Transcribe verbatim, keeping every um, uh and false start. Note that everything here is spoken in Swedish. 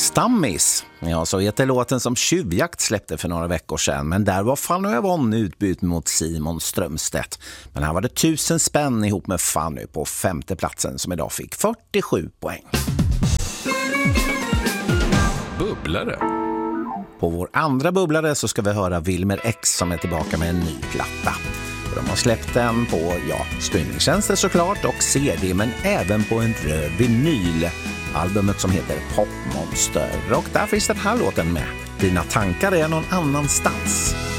Stammis. Ja, så heter låten som Tjuvjakt släppte för några veckor sedan. Men där var Fanny Yvonne utbytt mot Simon Strömstedt. Men här var det tusen spänn ihop med Fanny på femte platsen som idag fick fyrtiosju poäng. Bubblare. På vår andra bubblare så ska vi höra Wilmer X som är tillbaka med en ny platta. De har släppt den på, ja, streamingtjänster såklart och C D, men även på en röd vinyl. Albumet som heter Popmonster. Och där finns den här låten med. Dina tankar är någon annanstans.